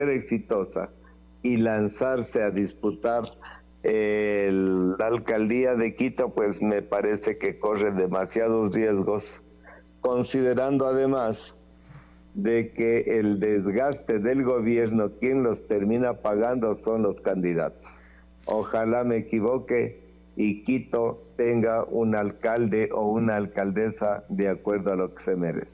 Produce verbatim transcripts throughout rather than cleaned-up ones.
exitosa y lanzarse a disputar eh, el, la alcaldía de Quito, pues me parece que corre demasiados riesgos, considerando además de que el desgaste del gobierno, quien los termina pagando son los candidatos. Ojalá me equivoque y Quito tenga un alcalde o una alcaldesa de acuerdo a lo que se merece.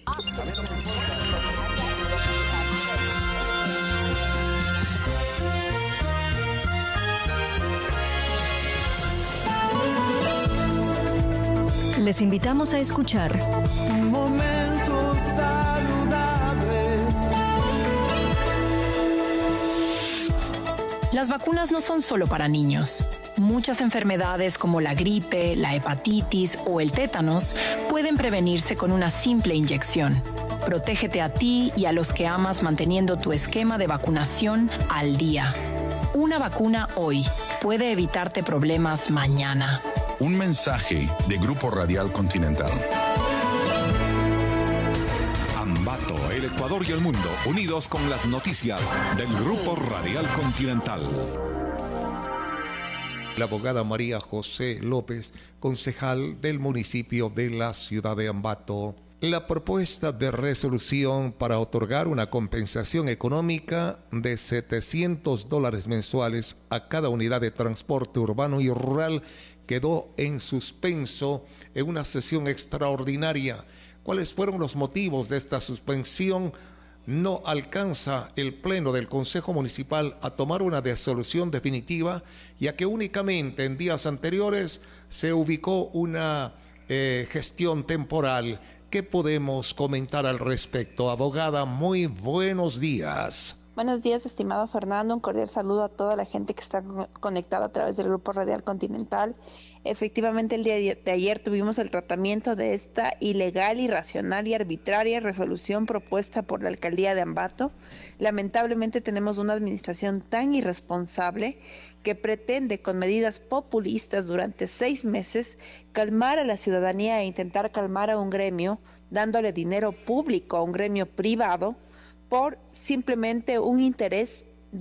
Les invitamos a escuchar Un momento saludable. Las vacunas no son solo para niños. Muchas enfermedades como la gripe, la hepatitis o el tétanos pueden prevenirse con una simple inyección. Protégete a ti y a los que amas manteniendo tu esquema de vacunación al día. Una vacuna hoy puede evitarte problemas mañana. Un mensaje de Grupo Radial Continental. Ambato, el Ecuador y el mundo, unidos con las noticias del Grupo Radial Continental. La abogada María José López, concejal del municipio de la ciudad de Ambato. La propuesta de resolución para otorgar una compensación económica de setecientos dólares mensuales a cada unidad de transporte urbano y rural quedó en suspenso en una sesión extraordinaria. ¿Cuáles fueron los motivos de esta suspensión? No alcanza el Pleno del Consejo Municipal a tomar una resolución definitiva, ya que únicamente en días anteriores se ubicó una eh, gestión temporal. ¿Qué podemos comentar al respecto? Abogada, muy buenos días. Buenos días, estimado Fernando. Un cordial saludo a toda la gente que está conectada a través del Grupo Radial Continental. Efectivamente, el día de ayer tuvimos el tratamiento de esta ilegal, irracional y arbitraria resolución propuesta por la Alcaldía de Ambato. Lamentablemente tenemos una administración tan irresponsable que pretende con medidas populistas durante seis meses calmar a la ciudadanía e intentar calmar a un gremio, dándole dinero público a un gremio privado, por simplemente un interés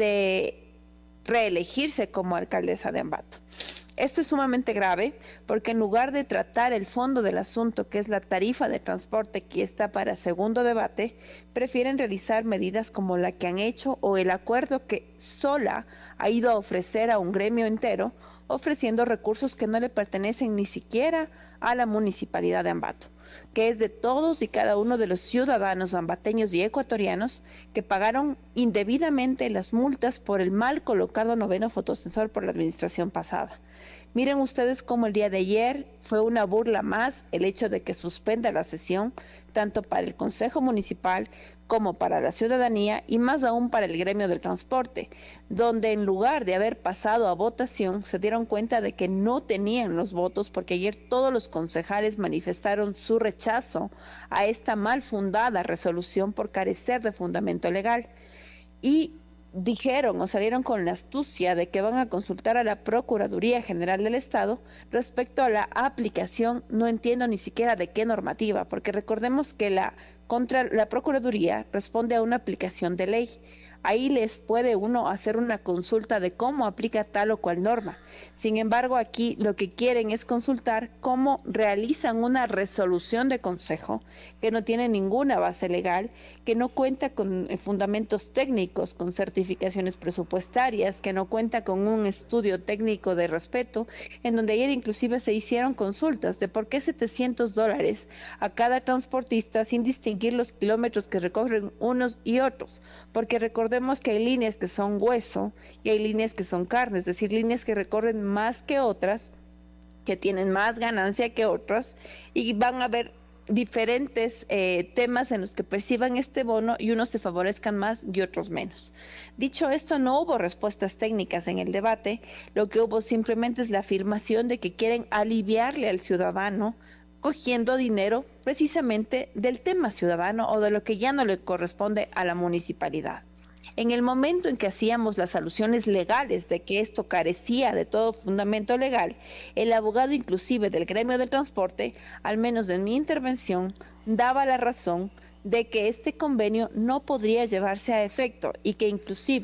de reelegirse como alcaldesa de Ambato. Esto es sumamente grave porque en lugar de tratar el fondo del asunto, que es la tarifa de transporte que está para segundo debate, prefieren realizar medidas como la que han hecho o el acuerdo que sola ha ido a ofrecer a un gremio entero, ofreciendo recursos que no le pertenecen ni siquiera a la municipalidad de Ambato, que es de todos y cada uno de los ciudadanos ambateños y ecuatorianos que pagaron indebidamente las multas por el mal colocado noveno fotosensor por la administración pasada. Miren ustedes cómo el día de ayer fue una burla más el hecho de que suspenda la sesión, tanto para el Consejo Municipal como para la ciudadanía y más aún para el gremio del transporte, donde en lugar de haber pasado a votación se dieron cuenta de que no tenían los votos, porque ayer todos los concejales manifestaron su rechazo a esta mal fundada resolución por carecer de fundamento legal y dijeron o salieron con la astucia de que van a consultar a la Procuraduría General del Estado respecto a la aplicación, no entiendo ni siquiera de qué normativa, porque recordemos que la contra la Procuraduría responde a una aplicación de ley. Ahí les puede uno hacer una consulta de cómo aplica tal o cual norma. Sin embargo, aquí lo que quieren es consultar cómo realizan una resolución de consejo que no tiene ninguna base legal, que no cuenta con fundamentos técnicos, con certificaciones presupuestarias, que no cuenta con un estudio técnico de respeto, en donde ayer inclusive se hicieron consultas de por qué setecientos dólares a cada transportista sin distinguir los kilómetros que recorren unos y otros, porque recordemos que hay líneas que son hueso y hay líneas que son carne, es decir, líneas que recorren más que otras, que tienen más ganancia que otras, y van a haber diferentes eh, temas en los que perciban este bono y unos se favorezcan más y otros menos. Dicho esto, no hubo respuestas técnicas en el debate, lo que hubo simplemente es la afirmación de que quieren aliviarle al ciudadano cogiendo dinero precisamente del tema ciudadano o de lo que ya no le corresponde a la municipalidad. En el momento en que hacíamos las alusiones legales de que esto carecía de todo fundamento legal, el abogado inclusive del gremio del transporte, al menos en mi intervención, daba la razón de que este convenio no podría llevarse a efecto y que inclusive